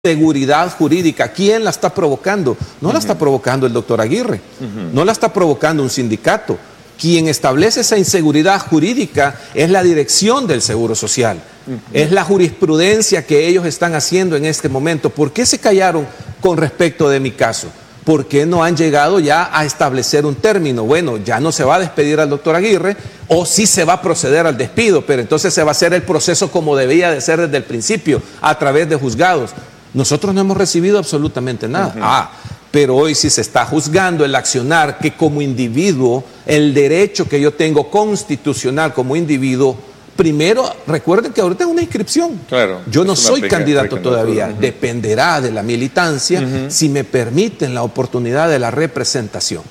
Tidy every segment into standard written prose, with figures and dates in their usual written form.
seguridad jurídica. ¿Quién la está provocando? No la está provocando el doctor Aguirre, no la está provocando un sindicato. Quien establece esa inseguridad jurídica es la dirección del Seguro Social, es la jurisprudencia que ellos están haciendo en este momento. ¿Por qué se callaron con respecto de mi caso? ¿Por qué no han llegado ya a establecer un término? Bueno, ya no se va a despedir al doctor Aguirre, o sí se va a proceder al despido, pero entonces se va a hacer el proceso como debía de ser desde el principio, a través de juzgados. Nosotros no hemos recibido absolutamente nada. Pero hoy sí se está juzgando el accionar que como individuo, el derecho que yo tengo constitucional como individuo. Primero, recuerden que ahorita es una inscripción. Claro, yo no soy candidato todavía. Dependerá de la militancia si me permiten la oportunidad de la representación.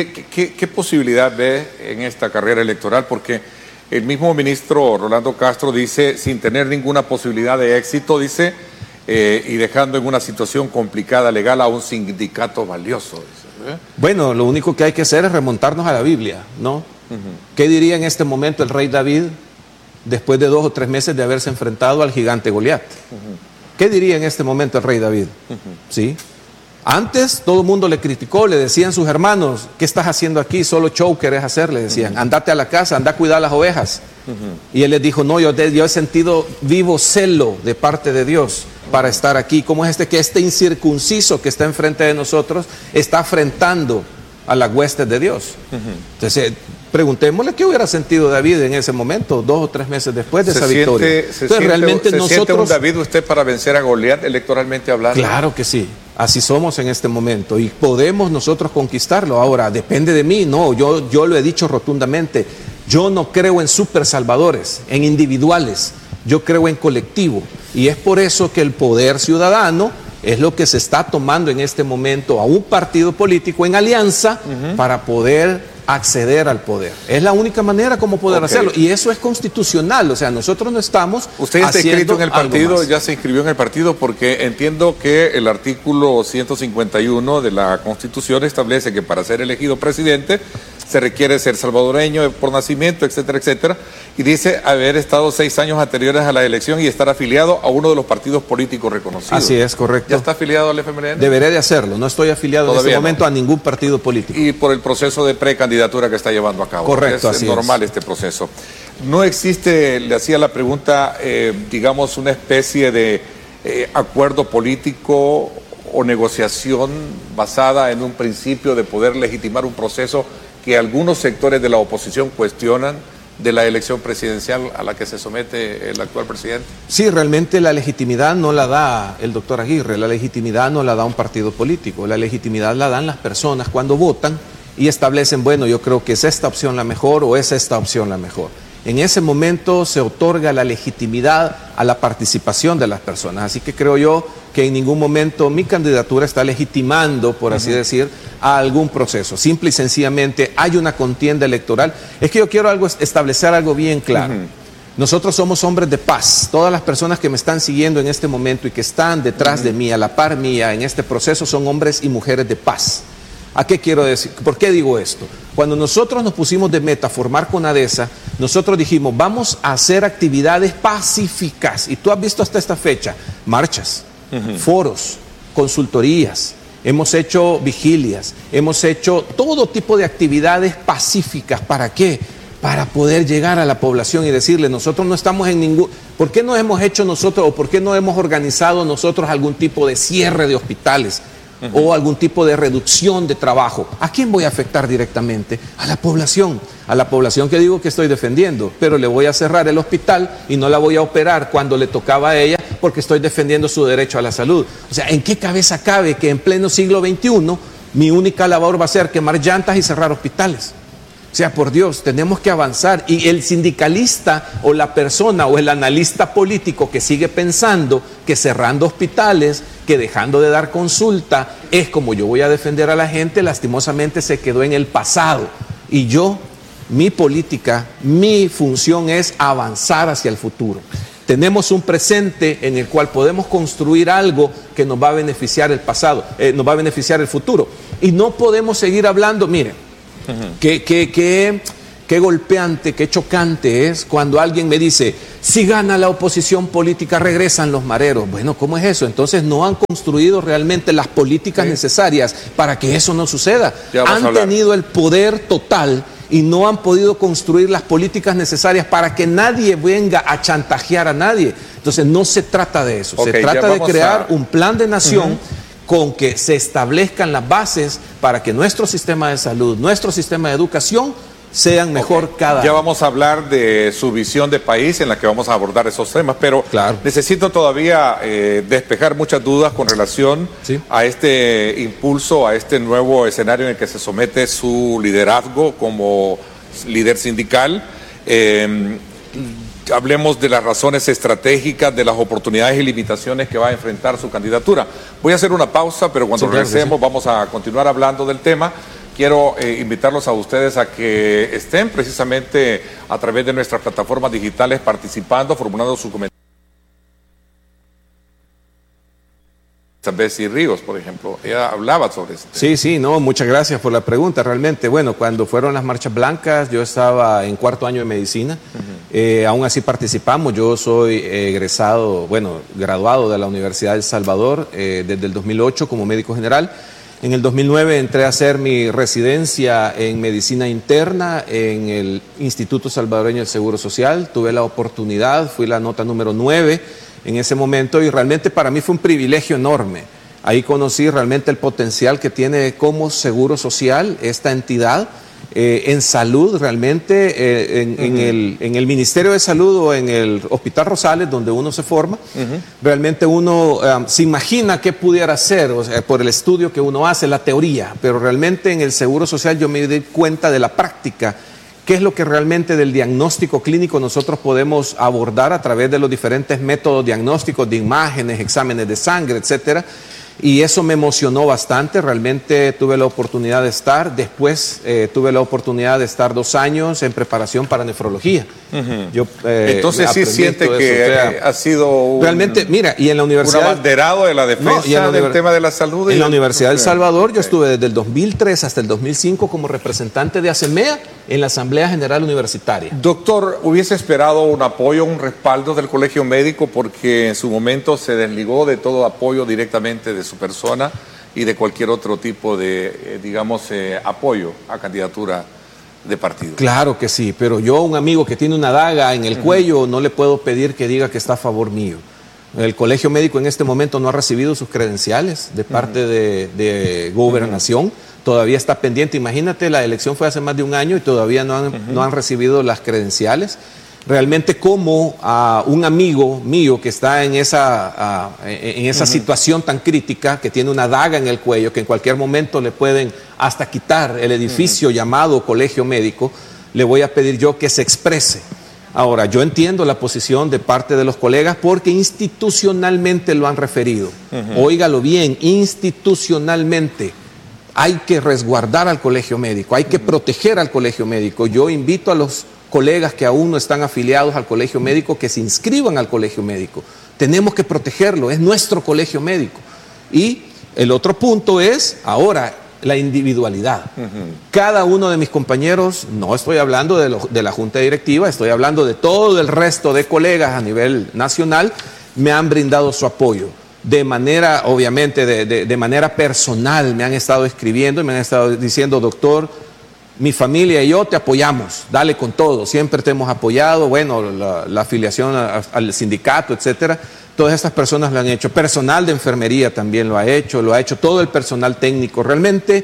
¿Qué posibilidad ve en esta carrera electoral? Porque el mismo ministro Rolando Castro dice, sin tener ninguna posibilidad de éxito, dice, y dejando en una situación complicada legal a un sindicato valioso. Dice, Bueno, lo único que hay que hacer es remontarnos a la Biblia, ¿no? ¿Qué diría en este momento el rey David después de 2 o 3 meses de haberse enfrentado al gigante Goliat? ¿Qué diría en este momento el rey David? ¿Sí? Antes todo el mundo le criticó, le decían sus hermanos, ¿qué estás haciendo aquí? Solo show querés hacer, le decían. Andate a la casa, anda a cuidar las ovejas. Y él les dijo, no, yo he sentido vivo celo de parte de Dios para estar aquí. ¿Cómo es que este incircunciso que está enfrente de nosotros está afrentando a las huestes de Dios? Entonces, preguntémosle qué hubiera sentido David en ese momento, 2 o 3 meses después de esa victoria. ¿Siente un David usted para vencer a Goliat electoralmente hablando? Claro que sí. Así somos en este momento y podemos nosotros conquistarlo. Ahora, depende de mí. No, yo lo he dicho rotundamente. Yo no creo en super salvadores, en individuales. Yo creo en colectivo. Y es por eso que el poder ciudadano es lo que se está tomando en este momento a un partido político en alianza para poder acceder al poder. Es la única manera como poder hacerlo. Y eso es constitucional. O sea, nosotros no estamos ¿Usted está inscrito en el partido? ¿Ya se inscribió en el partido? Porque entiendo que el artículo 151 de la Constitución establece que para ser elegido presidente se requiere ser salvadoreño por nacimiento, etcétera, etcétera. Y dice haber estado 6 años anteriores a la elección y estar afiliado a uno de los partidos políticos reconocidos. Así es, correcto. ¿Ya está afiliado al FMLN? Deberé de hacerlo. No estoy afiliado en este momento a ningún partido político. Y por el proceso de precandidatura que está llevando a cabo. Correcto, así es. Normal este proceso. No existe, le hacía la pregunta, digamos, una especie de acuerdo político o negociación basada en un principio de poder legitimar un proceso que algunos sectores de la oposición cuestionan de la elección presidencial a la que se somete el actual presidente. Sí, realmente la legitimidad no la da el doctor Aguirre, la legitimidad no la da un partido político, la legitimidad la dan las personas cuando votan y establecen, bueno, yo creo que es esta opción la mejor o es esta opción la mejor. En ese momento se otorga la legitimidad a la participación de las personas. Así que creo yo que en ningún momento mi candidatura está legitimando, por así decir, a algún proceso. Simple y sencillamente hay una contienda electoral. Es que yo quiero establecer algo bien claro. Nosotros somos hombres de paz. Todas las personas que me están siguiendo en este momento y que están detrás de mí, a la par mía, en este proceso, son hombres y mujeres de paz. ¿A qué quiero decir? ¿Por qué digo esto? Cuando nosotros nos pusimos de meta formar CONADESA, nosotros dijimos, vamos a hacer actividades pacíficas. Y tú has visto hasta esta fecha, marchas, foros, consultorías, hemos hecho vigilias, hemos hecho todo tipo de actividades pacíficas. ¿Para qué? Para poder llegar a la población y decirle, nosotros no estamos en ningún... ¿Por qué no hemos hecho nosotros o por qué no hemos organizado nosotros algún tipo de cierre de hospitales? O algún tipo de reducción de trabajo? ¿A quién voy a afectar directamente? A la población que digo que estoy defendiendo, pero le voy a cerrar el hospital y no la voy a operar cuando le tocaba a ella porque estoy defendiendo su derecho a la salud. O sea, ¿en qué cabeza cabe que en pleno siglo XXI mi única labor va a ser quemar llantas y cerrar hospitales? O sea, por Dios, tenemos que avanzar. Y el sindicalista o la persona o el analista político que sigue pensando que cerrando hospitales, que dejando de dar consulta, es como yo voy a defender a la gente, lastimosamente se quedó en el pasado. Y mi política, mi función es avanzar hacia el futuro. Tenemos un presente en el cual podemos construir algo que nos va a beneficiar el pasado, nos va a beneficiar el futuro. Y no podemos seguir hablando, miren, qué golpeante, qué chocante es cuando alguien me dice, si gana la oposición política regresan los mareros. Bueno, ¿cómo es eso? Entonces no han construido realmente las políticas necesarias para que eso no suceda. Han tenido el poder total y no han podido construir las políticas necesarias para que nadie venga a chantajear a nadie. Entonces no se trata de eso, se trata de crear un plan de nación con que se establezcan las bases para que nuestro sistema de salud, nuestro sistema de educación sean mejor cada año. Ya vamos a hablar de su visión de país en la que vamos a abordar esos temas, pero necesito todavía despejar muchas dudas con relación a este impulso, a este nuevo escenario en el que se somete su liderazgo como líder sindical. Hablemos de las razones estratégicas, de las oportunidades y limitaciones que va a enfrentar su candidatura. Voy a hacer una pausa, pero cuando regresemos vamos a continuar hablando del tema. Quiero invitarlos a ustedes a que estén precisamente a través de nuestras plataformas digitales participando, formulando sus comentarios. Betsy Ríos, por ejemplo, ella hablaba sobre esto. Sí, no, muchas gracias por la pregunta. Realmente, bueno, cuando fueron las marchas blancas, yo estaba en cuarto año de medicina, aún así participamos. Yo soy graduado de la Universidad de El Salvador desde el 2008 como médico general. En el 2009 entré a hacer mi residencia en medicina interna en el Instituto Salvadoreño del Seguro Social. Tuve la oportunidad, fui la nota número 9 en ese momento y realmente para mí fue un privilegio enorme. Ahí conocí realmente el potencial que tiene como Seguro Social esta entidad en salud realmente, en el Ministerio de Salud o en el Hospital Rosales donde uno se forma. Realmente uno se imagina qué pudiera hacer, o sea, por el estudio que uno hace, la teoría, pero realmente en el Seguro Social yo me di cuenta de la práctica. ¿Qué es lo que realmente del diagnóstico clínico nosotros podemos abordar a través de los diferentes métodos diagnósticos de imágenes, exámenes de sangre, etcétera? Y eso me emocionó bastante. Realmente tuve la oportunidad de estar, después tuve la oportunidad de estar 2 años en preparación para nefrología. Entonces sí siente que ha sido realmente, mira, y en la universidad, un abanderado de la defensa del tema de la salud. En la Universidad del Salvador yo estuve desde el 2003 hasta el 2005 como representante de ASEMEA en la Asamblea General Universitaria. Doctor, ¿hubiese esperado un apoyo, un respaldo del Colegio Médico porque en su momento se desligó de todo apoyo directamente de su persona y de cualquier otro tipo de, apoyo a candidatura de partido? Claro que sí, pero yo, un amigo que tiene una daga en el cuello, no le puedo pedir que diga que está a favor mío. El Colegio Médico en este momento no ha recibido sus credenciales de parte de Gobernación. Todavía está pendiente. Imagínate, la elección fue hace más de un año y todavía no han recibido las credenciales. Realmente como a un amigo mío que está en esa situación tan crítica, que tiene una daga en el cuello, que en cualquier momento le pueden hasta quitar el edificio llamado Colegio Médico, le voy a pedir yo que se exprese. Ahora, yo entiendo la posición de parte de los colegas porque institucionalmente lo han referido. Óigalo bien, institucionalmente. Hay que resguardar al Colegio Médico, hay que proteger al Colegio Médico. Yo invito a los colegas que aún no están afiliados al Colegio Médico que se inscriban al Colegio Médico. Tenemos que protegerlo, es nuestro Colegio Médico. Y el otro punto es, ahora, la individualidad. Cada uno de mis compañeros, no estoy hablando de la Junta Directiva, estoy hablando de todo el resto de colegas a nivel nacional, me han brindado su apoyo. De manera, obviamente, de manera personal, me han estado escribiendo y me han estado diciendo, doctor, mi familia y yo te apoyamos, dale con todo, siempre te hemos apoyado, bueno, la afiliación al sindicato, etcétera, todas estas personas lo han hecho, personal de enfermería también lo ha hecho todo el personal técnico, realmente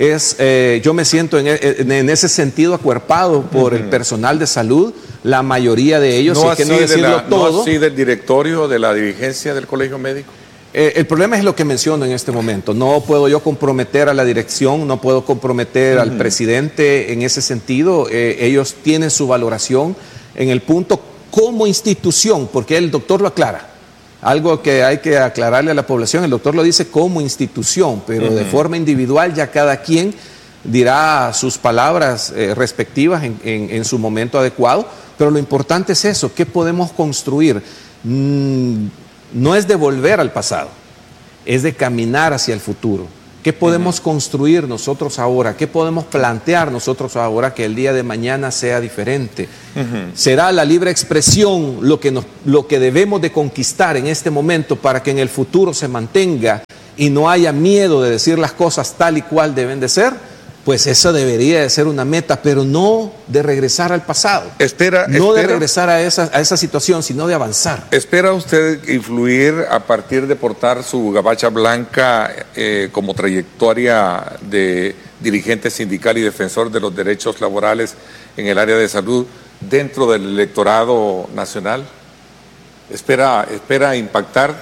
yo me siento en ese sentido acuerpado por el personal de salud, la mayoría de ellos, no así del directorio, de la dirigencia del Colegio Médico. El problema es lo que menciono en este momento. No puedo yo comprometer a la dirección, no puedo comprometer al presidente en ese sentido. Ellos tienen su valoración en el punto como institución, porque el doctor lo aclara. Algo que hay que aclararle a la población, el doctor lo dice como institución, pero de forma individual ya cada quien dirá sus palabras respectivas en su momento adecuado. Pero lo importante es eso, ¿qué podemos construir? No es de volver al pasado, es de caminar hacia el futuro. ¿Qué podemos construir nosotros ahora? ¿Qué podemos plantear nosotros ahora que el día de mañana sea diferente? ¿Será la libre expresión lo que debemos de conquistar en este momento para que en el futuro se mantenga y no haya miedo de decir las cosas tal y cual deben de ser? Pues eso debería de ser una meta, pero no de regresar al pasado. No de regresar a esa situación, sino de avanzar. ¿Espera usted influir a partir de portar su gabacha blanca como trayectoria de dirigente sindical y defensor de los derechos laborales en el área de salud dentro del electorado nacional? ¿Espera impactar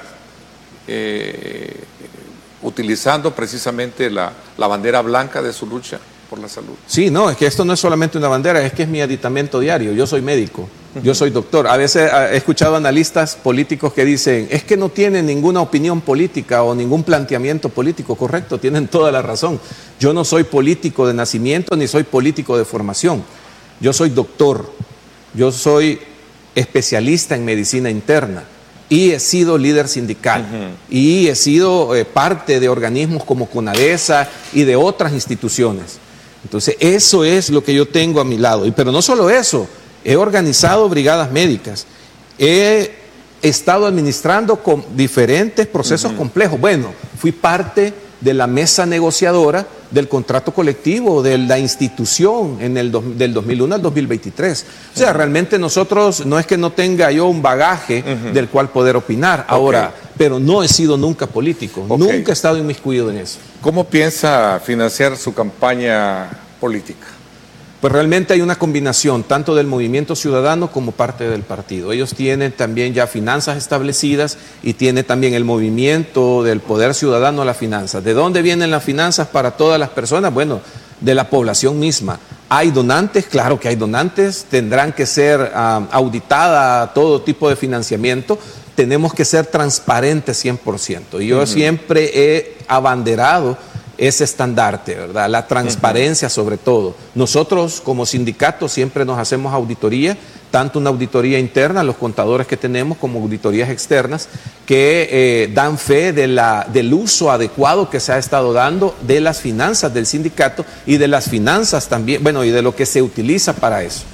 utilizando precisamente la bandera blanca de su lucha por la salud? Sí, no, es que esto no es solamente una bandera, es que es mi aditamento diario. Yo soy médico, yo soy doctor. A veces he escuchado analistas políticos que dicen, es que no tienen ninguna opinión política o ningún planteamiento político. Correcto, tienen toda la razón. Yo no soy político de nacimiento ni soy político de formación. Yo soy doctor, yo soy especialista en medicina interna. Y he sido líder sindical, y he sido parte de organismos como CONADESA y de otras instituciones. Entonces, eso es lo que yo tengo a mi lado. Pero no solo eso, he organizado brigadas médicas, he estado administrando con diferentes procesos complejos. Bueno, fui parte de la mesa negociadora del contrato colectivo de la institución del 2001 al 2023. O sea, realmente nosotros, no es que no tenga yo un bagaje del cual poder opinar ahora, pero no he sido nunca político, nunca he estado inmiscuido en eso. ¿Cómo piensa financiar su campaña política? Pues realmente hay una combinación tanto del movimiento ciudadano como parte del partido. Ellos tienen también ya finanzas establecidas y tiene también el movimiento del poder ciudadano a las finanzas. ¿De dónde vienen las finanzas para todas las personas? Bueno, de la población misma. ¿Hay donantes? Claro que hay donantes, tendrán que ser auditada todo tipo de financiamiento. Tenemos que ser transparentes 100%. Y yo siempre he abanderado ese estandarte, ¿verdad? La transparencia sobre todo. Nosotros como sindicato siempre nos hacemos auditoría, tanto una auditoría interna, los contadores que tenemos, como auditorías externas, que dan fe del uso adecuado que se ha estado dando de las finanzas del sindicato y de las finanzas también, bueno, y de lo que se utiliza para eso.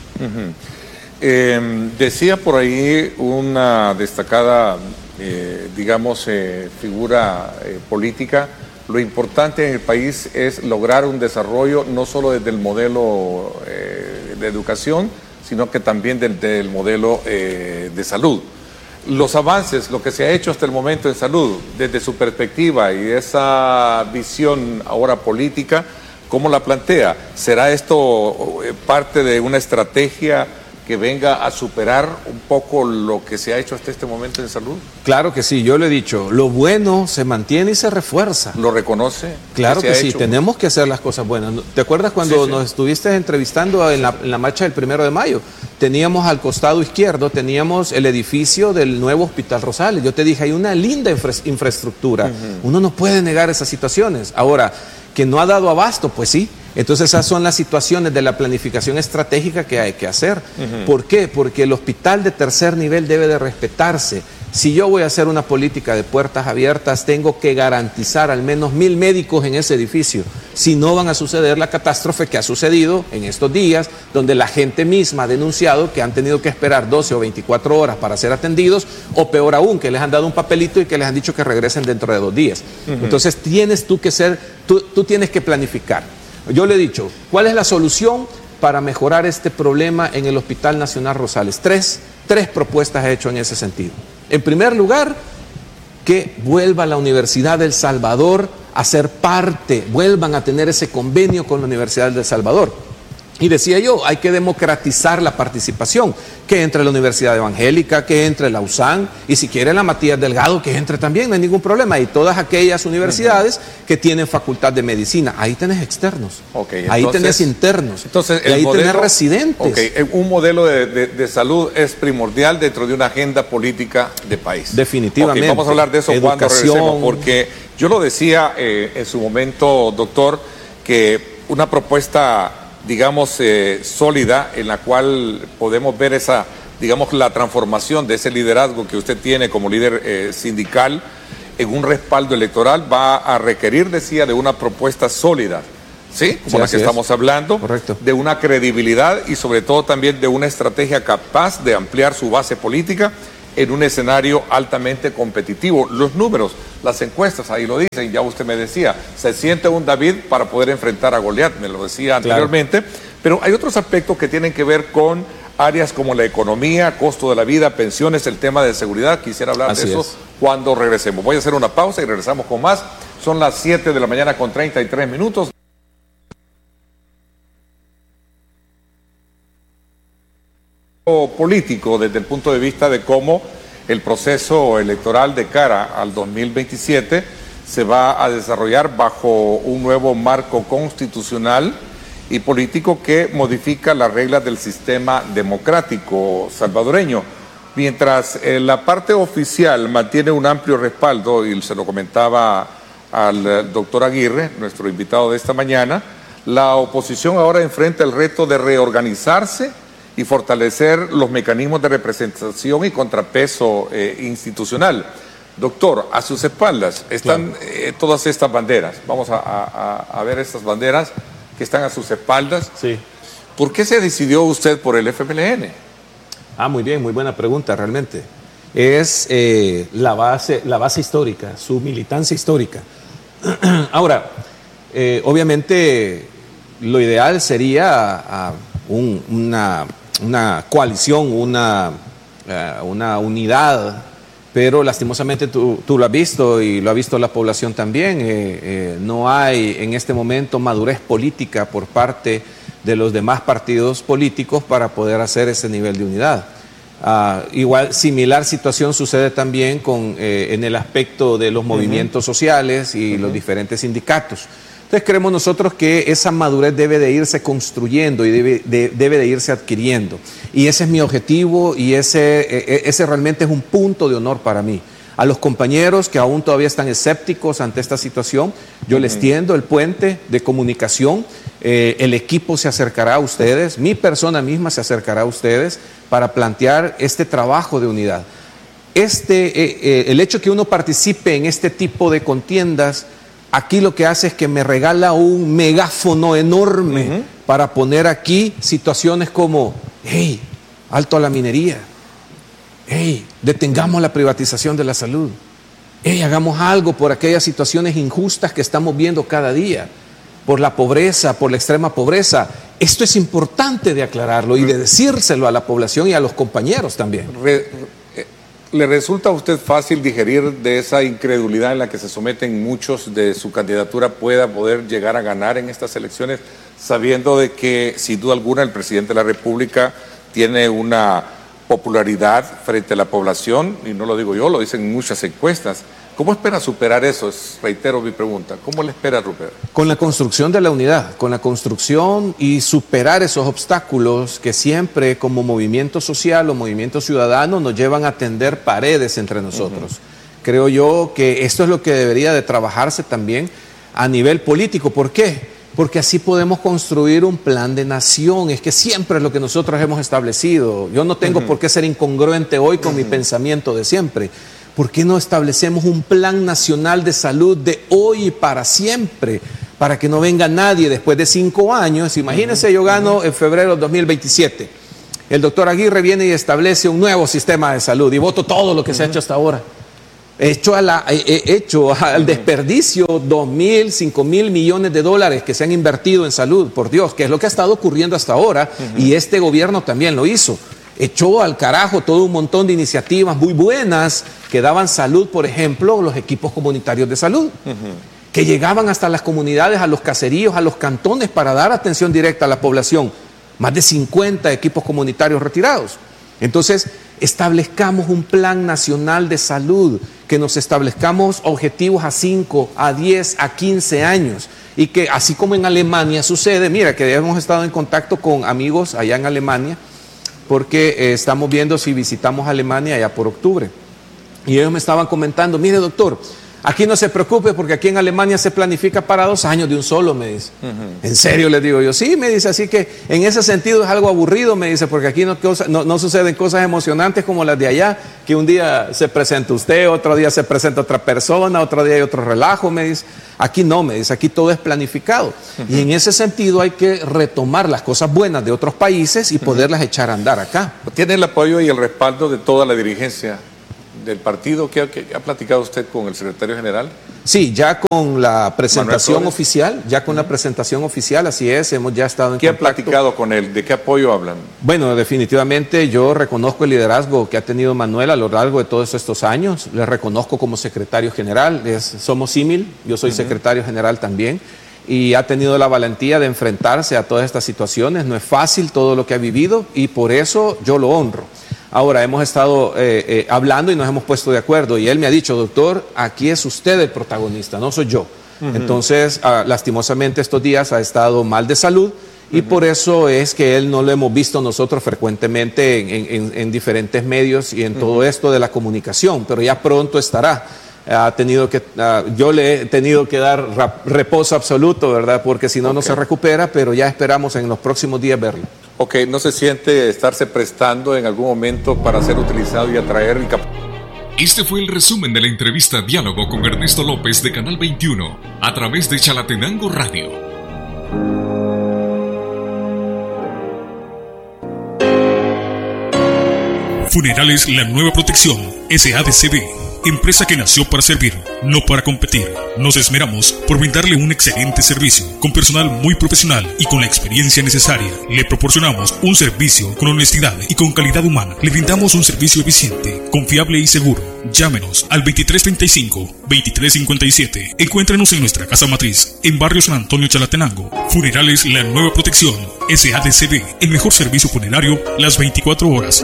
Decía por ahí una destacada, figura política: lo importante en el país es lograr un desarrollo no solo desde el modelo de educación, sino que también del modelo de salud. Los avances, lo que se ha hecho hasta el momento en salud, desde su perspectiva y esa visión ahora política, ¿cómo la plantea? ¿Será esto parte de una estrategia que venga a superar un poco lo que se ha hecho hasta este momento en salud? Claro que sí, yo lo he dicho, lo bueno se mantiene y se refuerza. ¿Lo reconoce? Claro que sí, tenemos que hacer las cosas buenas. ¿Te acuerdas cuando nos estuviste entrevistando en la marcha del 1 de mayo? Teníamos al costado izquierdo, teníamos el edificio del nuevo Hospital Rosales. Yo te dije, hay una linda infraestructura. Uno no puede negar esas situaciones. Ahora, que no ha dado abasto, pues sí. Entonces esas son las situaciones de la planificación estratégica que hay que hacer. ¿Por qué? Porque el hospital de tercer nivel debe de respetarse. Si yo voy a hacer una política de puertas abiertas, tengo que garantizar al menos 1000 médicos en ese edificio. Si no, van a suceder la catástrofe que ha sucedido en estos días, donde la gente misma ha denunciado que han tenido que esperar 12 o 24 horas para ser atendidos, o peor aún, que les han dado un papelito y que les han dicho que regresen dentro de 2 días. Entonces tienes tú que tú tienes que planificar. Yo le he dicho, ¿cuál es la solución para mejorar este problema en el Hospital Nacional Rosales? Tres propuestas he hecho en ese sentido. En primer lugar, que vuelva la Universidad del Salvador a ser parte, vuelvan a tener ese convenio con la Universidad del Salvador. Y decía yo, hay que democratizar la participación, que entre la Universidad Evangélica, que entre la USAN, y si quiere la Matías Delgado, que entre también, no hay ningún problema. Y todas aquellas universidades que tienen facultad de medicina, ahí tenés externos, ahí tenés internos, y ahí tenés residentes. Un modelo de salud es primordial dentro de una agenda política de país. Definitivamente. Vamos a hablar de eso cuando regresemos, porque yo lo decía en su momento, doctor, que una propuesta, digamos, sólida, en la cual podemos ver la transformación de ese liderazgo que usted tiene como líder sindical, en un respaldo electoral va a requerir, decía, de una propuesta sólida, ¿sí? Como la que estamos hablando, correcto, de una credibilidad y sobre todo también de una estrategia capaz de ampliar su base política en un escenario altamente competitivo. Los números, las encuestas, ahí lo dicen, ya usted me decía, se siente un David para poder enfrentar a Goliat, me lo decía anteriormente, pero hay otros aspectos que tienen que ver con áreas como la economía, costo de la vida, pensiones, el tema de seguridad. Quisiera hablar de eso cuando regresemos. Voy a hacer una pausa y regresamos con más. Son las 7 de la mañana con 33 minutos. Político desde el punto de vista de cómo el proceso electoral de cara al 2027 se va a desarrollar bajo un nuevo marco constitucional y político que modifica las reglas del sistema democrático salvadoreño. Mientras la parte oficial mantiene un amplio respaldo, y se lo comentaba al doctor Aguirre, nuestro invitado de esta mañana, la oposición ahora enfrenta el reto de reorganizarse y fortalecer los mecanismos de representación y contrapeso institucional. Doctor, a sus espaldas están todas estas banderas. Vamos a ver estas banderas que están a sus espaldas. Sí. ¿Por qué se decidió usted por el FMLN? Muy bien, muy buena pregunta realmente. Es la base histórica, su militancia histórica. Ahora, obviamente lo ideal sería una coalición, una unidad, pero lastimosamente tú lo has visto y lo ha visto la población también. No hay en este momento madurez política por parte de los demás partidos políticos para poder hacer ese nivel de unidad. Igual, similar situación sucede también en el aspecto de los movimientos sociales y los diferentes sindicatos. Entonces creemos nosotros que esa madurez debe de irse construyendo y debe de irse adquiriendo. Y ese es mi objetivo y ese realmente es un punto de honor para mí. A los compañeros que aún todavía están escépticos ante esta situación, yo les tiendo el puente de comunicación. El equipo se acercará a ustedes, mi persona misma se acercará a ustedes para plantear este trabajo de unidad. El hecho que uno participe en este tipo de contiendas, aquí lo que hace es que me regala un megáfono enorme para poner aquí situaciones como, hey, alto a la minería, hey, detengamos la privatización de la salud, hey, hagamos algo por aquellas situaciones injustas que estamos viendo cada día, por la pobreza, por la extrema pobreza. Esto es importante de aclararlo y de decírselo a la población y a los compañeros también. ¿Le resulta a usted fácil digerir de esa incredulidad en la que se someten muchos de su candidatura pueda poder llegar a ganar en estas elecciones, sabiendo de que sin duda alguna el presidente de la República tiene una popularidad frente a la población? Y no lo digo yo, lo dicen muchas encuestas. ¿Cómo espera superar eso? Reitero mi pregunta. ¿Cómo le espera superar? Con la construcción de la unidad, con la construcción y superar esos obstáculos que siempre como movimiento social o movimiento ciudadano nos llevan a tender paredes entre nosotros. Creo yo que esto es lo que debería de trabajarse también a nivel político. ¿Por qué? Porque así podemos construir un plan de nación. Es que siempre es lo que nosotros hemos establecido. Yo no tengo por qué ser incongruente hoy con mi pensamiento de siempre. ¿Por qué no establecemos un plan nacional de salud de hoy y para siempre? Para que no venga nadie después de 5 años. Imagínense, yo gano en febrero de 2027. El doctor Aguirre viene y establece un nuevo sistema de salud y voto todo lo que se ha hecho hasta ahora. Hecho al desperdicio 2.000, 5.000 millones de dólares que se han invertido en salud, por Dios, que es lo que ha estado ocurriendo hasta ahora, y este gobierno también lo hizo. Echó al carajo todo un montón de iniciativas muy buenas que daban salud, por ejemplo, los equipos comunitarios de salud, que llegaban hasta las comunidades, a los caseríos, a los cantones para dar atención directa a la población. Más de 50 equipos comunitarios retirados. Entonces, establezcamos un plan nacional de salud, que nos establezcamos objetivos a 5, a 10, a 15 años. Y que así como en Alemania sucede, mira que hemos estado en contacto con amigos allá en Alemania, porque estamos viendo si visitamos Alemania ya por octubre. Y ellos me estaban comentando, mire doctor, Aquí no se preocupe porque aquí en Alemania se planifica para 2 años de un solo, me dice. ¿En serio? Les digo yo. Sí, me dice, así que en ese sentido es algo aburrido, me dice, porque aquí no suceden cosas emocionantes como las de allá, que un día se presenta usted, otro día se presenta otra persona, otro día hay otro relajo, me dice. Aquí no, me dice, aquí todo es planificado. Y en ese sentido hay que retomar las cosas buenas de otros países y poderlas echar a andar acá. ¿Tiene el apoyo y el respaldo de toda la dirigencia del partido? ¿Qué ha platicado usted con el secretario general? Sí, ya con la presentación oficial, así es, hemos ya estado en contacto. ¿Qué ha platicado con él? ¿De qué apoyo hablan? Bueno, definitivamente yo reconozco el liderazgo que ha tenido Manuel a lo largo de todos estos años, le reconozco como secretario general, somos símil, yo soy secretario general también, y ha tenido la valentía de enfrentarse a todas estas situaciones, no es fácil todo lo que ha vivido y por eso yo lo honro. Ahora, hemos estado hablando y nos hemos puesto de acuerdo y él me ha dicho, doctor, aquí es usted el protagonista, no soy yo. Entonces, lastimosamente estos días ha estado mal de salud y por eso es que él no lo hemos visto nosotros frecuentemente en diferentes medios y en todo esto de la comunicación, pero ya pronto estará. Yo le he tenido que dar reposo absoluto, ¿verdad? Porque si no, no se recupera, pero ya esperamos en los próximos días verlo. Ok, ¿no se siente estarse prestando en algún momento para ser utilizado y atraer? Este fue el resumen de la entrevista Diálogo con Ernesto López de Canal 21 a través de Chalatenango Radio. Funerales La Nueva Protección, SADCB. Empresa que nació para servir, no para competir. Nos esmeramos por brindarle un excelente servicio, con personal muy profesional y con la experiencia necesaria. Le proporcionamos un servicio con honestidad y con calidad humana. Le brindamos un servicio eficiente, confiable y seguro. Llámenos al 2335-2357. Encuéntrenos en nuestra casa matriz, en Barrio San Antonio, Chalatenango. Funerales La Nueva Protección, SADCB. El mejor servicio funerario las 24 horas.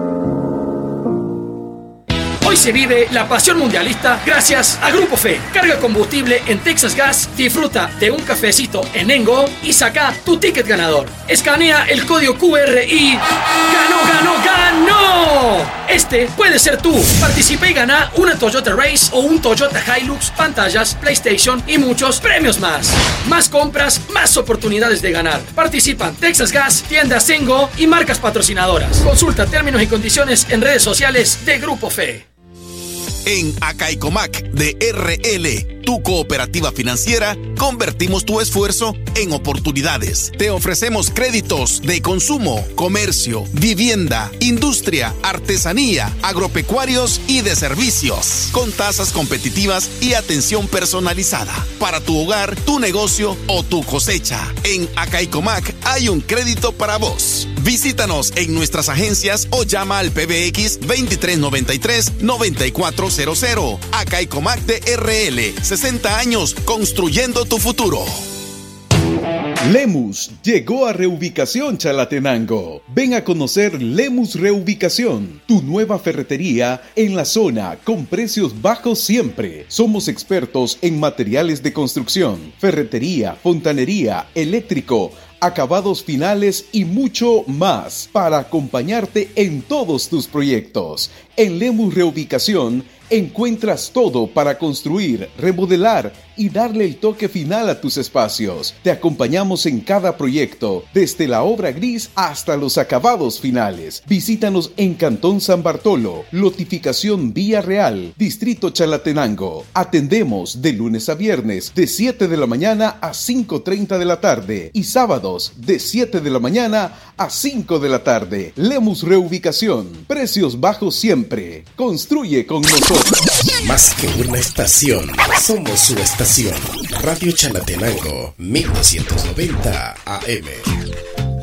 Hoy se vive la pasión mundialista gracias a Grupo Fe. Carga combustible en Texas Gas, disfruta de un cafecito en Engo y saca tu ticket ganador. Escanea el código QR y ¡ganó, ganó, ganó! Este puede ser tú. Participa y gana una Toyota Race o un Toyota Hilux, pantallas, PlayStation y muchos premios más. Más compras, más oportunidades de ganar. Participan Texas Gas, tiendas Engo y marcas patrocinadoras. Consulta términos y condiciones en redes sociales de Grupo Fe. En Acaicomac de RL, tu cooperativa financiera, convertimos tu esfuerzo en oportunidades. Te ofrecemos créditos de consumo, comercio, vivienda, industria, artesanía, agropecuarios y de servicios, con tasas competitivas y atención personalizada para tu hogar, tu negocio o tu cosecha. En Acaicomac hay un crédito para vos. Visítanos en nuestras agencias o llama al PBX 2393-9400. Acaicomac de RL, 60 años construyendo tu futuro. Lemus llegó a Reubicación Chalatenango. Ven a conocer Lemus Reubicación, tu nueva ferretería en la zona con precios bajos siempre. Somos expertos en materiales de construcción, ferretería, fontanería, eléctrico, acabados finales y mucho más para acompañarte en todos tus proyectos. En Lemus Reubicación encuentras todo para construir, remodelar y darle el toque final a tus espacios. Te acompañamos en cada proyecto, desde la obra gris hasta los acabados finales. Visítanos en Cantón San Bartolo, Lotificación Vía Real, Distrito Chalatenango. Atendemos de lunes a viernes de 7 de la mañana a 5:30 de la tarde y sábados de 7 de la mañana a 5 de la tarde. Lemus Reubicación, precios bajos siempre. Construye con nosotros. Más que una estación, somos su estación. Radio Chalatenango, 1290 AM.